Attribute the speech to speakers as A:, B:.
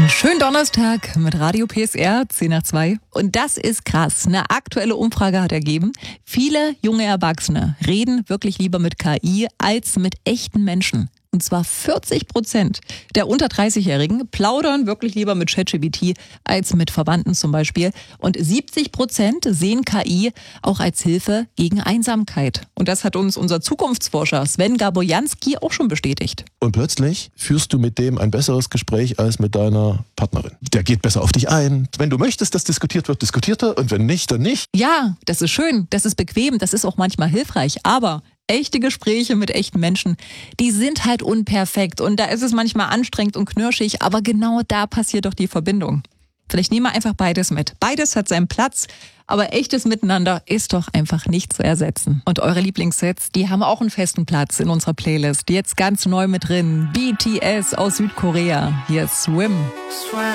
A: Einen schönen Donnerstag mit Radio PSR, 10 nach 2. Und das ist krass. Eine aktuelle Umfrage hat ergeben, viele junge Erwachsene reden wirklich lieber mit KI als mit echten Menschen. Und zwar 40% der unter 30-Jährigen plaudern wirklich lieber mit ChatGPT als mit Verwandten zum Beispiel. Und 70% sehen KI auch als Hilfe gegen Einsamkeit. Und das hat uns unser Zukunftsforscher Sven Gabojanski auch schon bestätigt.
B: Und plötzlich führst du mit dem ein besseres Gespräch als mit deiner Partnerin. Der geht besser auf dich ein. Wenn du möchtest, dass diskutiert wird, diskutiert er. Und wenn nicht, dann nicht.
A: Ja, das ist schön, das ist bequem, das ist auch manchmal hilfreich. Aber echte Gespräche mit echten Menschen, die sind halt unperfekt. Und da ist es manchmal anstrengend und knirschig. Aber genau da passiert doch die Verbindung. Vielleicht nehmen wir einfach beides mit. Beides hat seinen Platz. Aber echtes Miteinander ist doch einfach nicht zu ersetzen. Und eure Lieblingssets, die haben auch einen festen Platz in unserer Playlist. Jetzt ganz neu mit drin. BTS aus Südkorea. Hier ist Swim.